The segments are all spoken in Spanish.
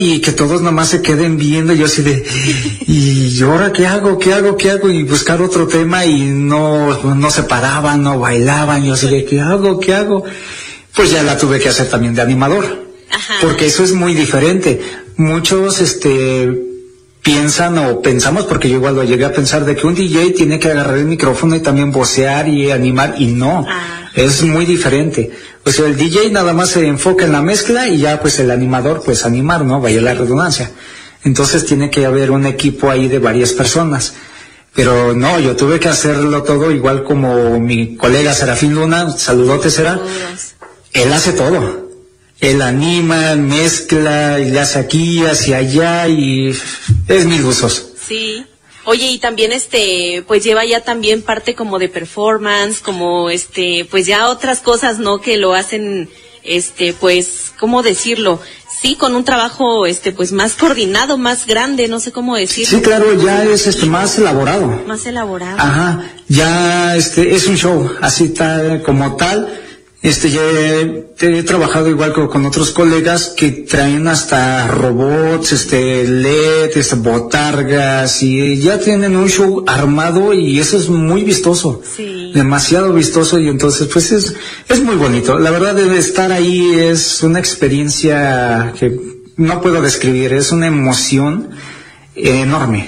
y que todos nomás se queden viendo, yo así de, y ahora qué hago, y buscar otro tema, y no se paraban, no bailaban, yo así de, ¿qué hago? Pues ya la tuve que hacer también de animador. Ajá. Porque eso es muy diferente. Muchos, piensan o pensamos, porque yo igual lo llegué a pensar, de que un DJ tiene que agarrar el micrófono y también vocear y animar, y no, es muy diferente. O sea, el DJ nada más se enfoca en la mezcla y ya pues el animador pues animar, ¿no? Vaya la redundancia. Entonces tiene que haber un equipo ahí de varias personas. Pero no, yo tuve que hacerlo todo igual como mi colega Serafín Luna, saludote Sera, él hace todo. Él anima, mezcla, y le hace aquí, hacia allá, y es mil usos. Sí. Oye, y también pues lleva ya también parte como de performance, como pues ya otras cosas, ¿no? Que lo hacen, pues, ¿cómo decirlo? Sí, con un trabajo, pues más coordinado, más grande, no sé cómo decirlo. Sí, claro, ya es más elaborado. Más elaborado. Ajá, ya es un show, así tal, como tal. Ya he trabajado igual con otros colegas que traen hasta robots, LED, botargas, y ya tienen un show armado, y eso es muy vistoso. Sí. Demasiado vistoso, y entonces pues es muy bonito. La verdad, de estar ahí es una experiencia que no puedo describir, es una emoción enorme.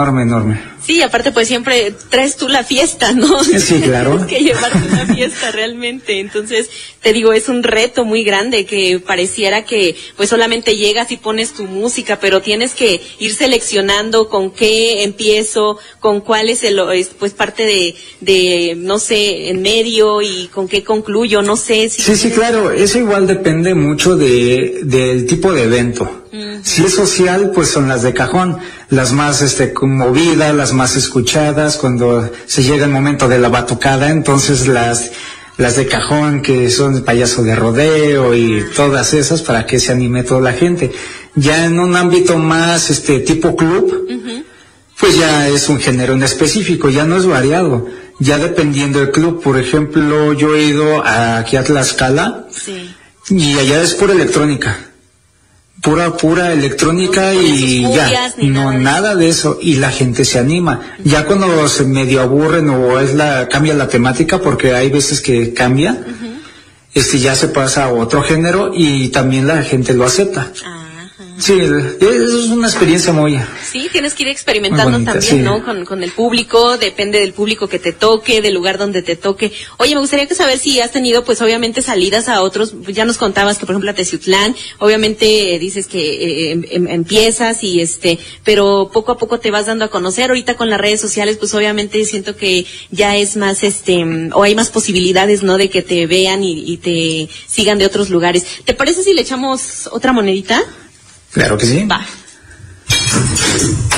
Sí, aparte pues siempre traes tú la fiesta, ¿no? Sí, claro. Tienes que llevarte una fiesta realmente. Entonces, te digo, es un reto muy grande, que pareciera que pues solamente llegas y pones tu música, pero tienes que ir seleccionando con qué empiezo, con cuál es pues parte de no sé, en medio, y con qué concluyo, no sé. Sí, claro, eso igual depende mucho del tipo de evento. Si es social, pues son las de cajón, las más movidas, las más escuchadas. Cuando se llega el momento de la batucada, entonces las de cajón, que son el payaso de rodeo y todas esas, para que se anime toda la gente. Ya en un ámbito más tipo club, pues ya es un género en específico, ya no es variado. Ya dependiendo del club, por ejemplo, yo he ido aquí a Tlaxcala, y allá es pura electrónica. Pura electrónica, y ya, no, nada de eso, y la gente se anima. Ya cuando se medio aburren o cambia la temática, porque hay veces que cambia, ya se pasa a otro género, y también la gente lo acepta. Sí, es una experiencia muy... Sí, tienes que ir experimentando bonita, también, sí. ¿no? Con el público, depende del público que te toque, del lugar donde te toque. Oye, me gustaría saber si has tenido, pues obviamente, salidas a otros. Ya nos contabas que, por ejemplo, a Teciutlán, obviamente dices que empiezas y pero poco a poco te vas dando a conocer. Ahorita con las redes sociales, pues obviamente siento que ya es más, o hay más posibilidades, ¿no? De que te vean y te sigan de otros lugares. ¿Te parece si le echamos otra monedita? Claro que sí. Va.